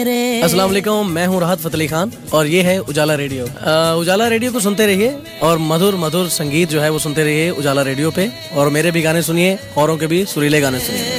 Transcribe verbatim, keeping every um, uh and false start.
मेरे। अस्सलाम वालेकुम, मैं हूँ राहत फ़तेह अली खान और ये है उजाला रेडियो। आ, उजाला रेडियो को सुनते रहिए और मधुर मधुर संगीत जो है वो सुनते रहिए उजाला रेडियो पे। और मेरे भी गाने सुनिए, औरों के भी सुरीले गाने सुनिए।